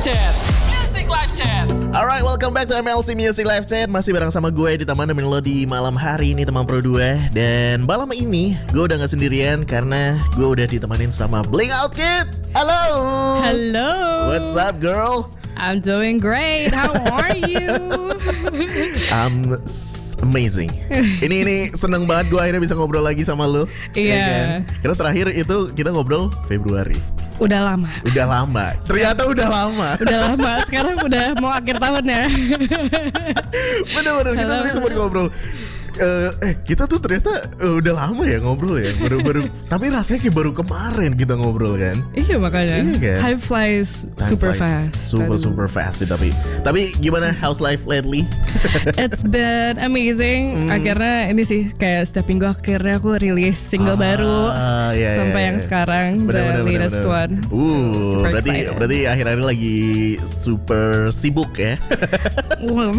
Chat. Music Live Chat. Alright, welcome back to MLC Music Live Chat. Masih bareng sama gue ditemani lo di malam hari ini teman Pro 2. Dan malam ini gue udah gak sendirian karena gue udah ditemanin sama Bling Out Kid. Halo. Hello. What's up girl? I'm doing great. How are you? Amazing. Ini seneng banget gue akhirnya bisa ngobrol lagi sama lo. Iya. Ya kan? Karena terakhir itu kita ngobrol Februari. Udah lama. Ternyata udah lama. Udah lama. Sekarang udah mau akhir tahun ya. Bener-bener kita tadi sempat ngobrol. Kita tuh ternyata udah lama ya ngobrol ya. Baru tapi rasanya kayak baru kemarin kita ngobrol kan. Iya makanya. Iya kan? Time flies super fast. Super fast sih tapi gimana how's life lately? It's been amazing. Akhirnya ini sih kayak setiap minggu akhirnya aku rilis single baru iya, sampai iya. yang sekarang the latest one. Super excited. Berarti akhir-akhir lagi super sibuk ya. Well.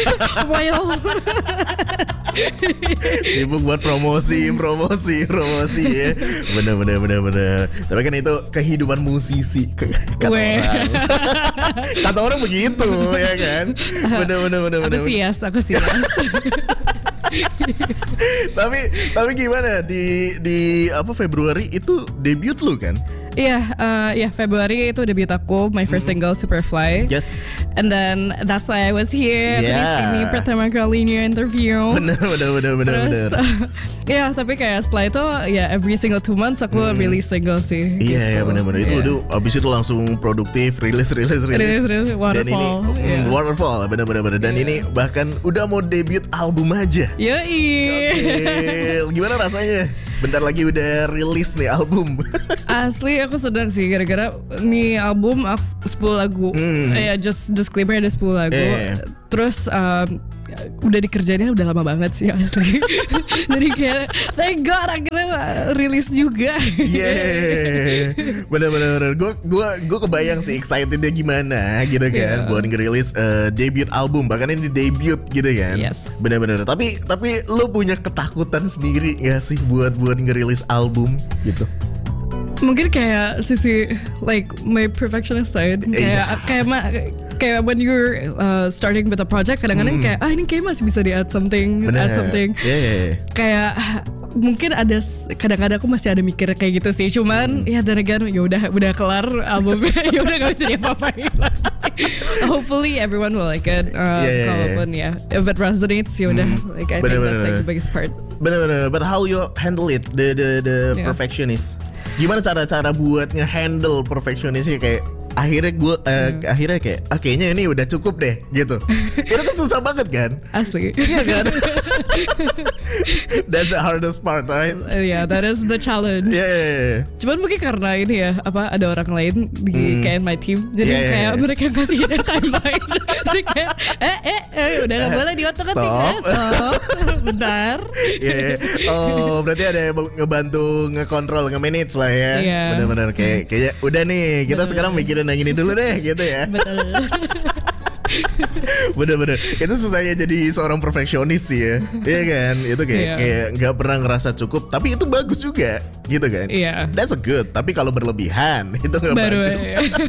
Sibuk buat promosi ya. Bener. Tapi kan itu kehidupan musisi kata orang. Kata orang begitu ya kan. Bener. Aku sias. Tapi gimana di apa Februari itu debut lu kan? Iya, Februari itu debut aku, my first single Superfly. Yes. And then that's why I was here. Yeah. Di sini pertama kali ini interview. Bener. Terus, tapi kayak setelah itu every single 2 months aku release single sih. Iya, gitu. bener. Itu abis itu langsung produktif, rilis. Waterfall. Dan ini Waterfall, bener. Dan ini bahkan udah mau debut album aja. Yoi. Oke, gimana rasanya? Bentar lagi udah rilis nih album. Asli aku sedang sih gara-gara nih album 10 lagu. Just disclaimer ada 10 lagu. Terus udah dikerjainnya udah lama banget sih asli. Jadi kayak thank God akhirnya rilis juga. Bener. Gue kebayang sih excitednya gimana gitu kan buat ngerilis debut album, bahkan ini debut gitu kan. Yes. Bener. Tapi lo punya ketakutan sendiri gak sih buat ngerilis album gitu? Mungkin kayak sisi like my perfectionist side kayak when you're starting with a project kadang-kadang kayak ini kayak masih bisa di-add something. Kayak mungkin ada kadang-kadang aku masih ada mikir kayak gitu sih. Cuman dan again udah kelar albumnya udah gak bisa diapa-apain. Hopefully everyone will like it. Kalaupun if it resonates udah like I think that's like the biggest part. Bener. But how you handle it the perfectionist? Gimana cara buat nge-handle perfectionistnya kayak akhirnya kayak kayaknya ini udah cukup deh gitu. Itu kan susah banget kan? Asli. Iya kan? That's the hardest part, right? That is the challenge. Cuman mungkin karena ini ada orang lain di kayak my team. Jadi kayak mereka kasih timeline. Jadi kayak udah gak boleh diotak-atik. Stop. Bentar. Oh, berarti ada yang ngebantu ngekontrol, nge-manage lah ya. Bener-bener kayak udah nih kita sekarang mikirin yang ini dulu deh gitu ya. Betul. Bener. Itu susahnya jadi seorang perfeksionis sih ya. Iya kan? Itu kayak gak pernah ngerasa cukup. Tapi itu bagus juga gitu kan. That's a good. Tapi kalau berlebihan itu gak bagus.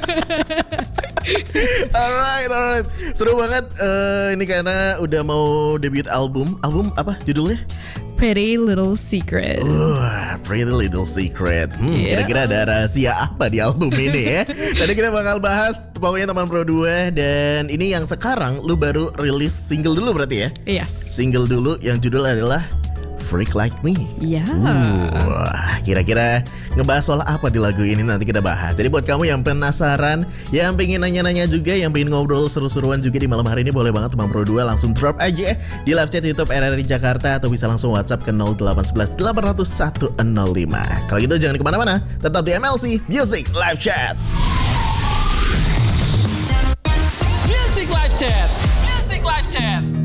Alright. Seru banget ini karena udah mau debut album. Album apa judulnya? Pretty Little Secret. Pretty Little Secret. Kira-kira ada rahasia apa di album ini ya? Tadi kita bakal bahas pokoknya teman Pro 2. Dan ini yang sekarang lu baru rilis single dulu berarti ya? Yes. Single dulu yang judul adalah Freak Like Me. Kira-kira ngebahas soal apa di lagu ini nanti kita bahas. Jadi buat kamu yang penasaran, yang pengen nanya-nanya juga, yang pengen ngobrol seru-seruan juga di malam hari ini, boleh banget teman Pro 2 langsung drop aja di live chat YouTube RRI Jakarta atau bisa langsung WhatsApp ke 0811 800 105. Kalau gitu jangan kemana-mana, tetap di MLC Music Live Chat. Music Live Chat.